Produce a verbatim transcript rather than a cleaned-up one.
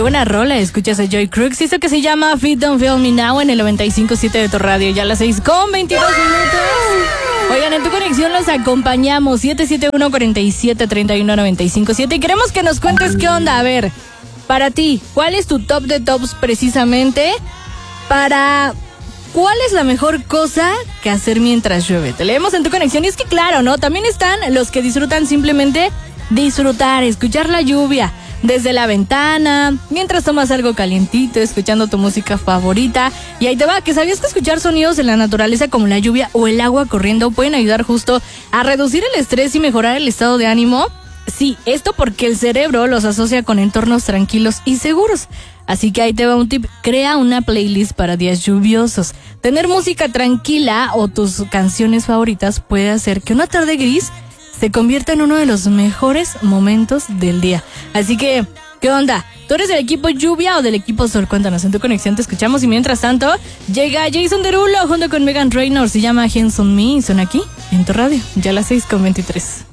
buena rola. Escuchas a Joy Crooks. Esto que se llama Fit Don't Feel Me Now en el noventa y cinco punto siete de tu radio. Ya a las seis con veintidós minutos. Oigan, en tu conexión los acompañamos. siete siete uno, cuatro siete, tres uno, nueve cinco siete. Y queremos que nos cuentes qué onda. A ver, para ti, ¿cuál es tu top de tops precisamente? Para... ¿Cuál es la mejor cosa que hacer mientras llueve? Te leemos en tu conexión. Y es que claro, ¿no? También están los que disfrutan simplemente disfrutar, escuchar la lluvia desde la ventana, mientras tomas algo calientito, escuchando tu música favorita. Y ahí te va, que sabías que escuchar sonidos en la naturaleza como la lluvia o el agua corriendo pueden ayudar justo a reducir el estrés y mejorar el estado de ánimo. Sí, esto porque el cerebro los asocia con entornos tranquilos y seguros. Así que ahí te va un tip: crea una playlist para días lluviosos. Tener música tranquila o tus canciones favoritas puede hacer que una tarde gris se convierta en uno de los mejores momentos del día. Así que, ¿qué onda? ¿Tú eres del equipo lluvia o del equipo sol? Cuéntanos en tu conexión, te escuchamos. Y mientras tanto, llega Jason Derulo junto con Megan Trainor. Se llama Hands on Me y son aquí en tu radio. Ya a las seis con veintitrés.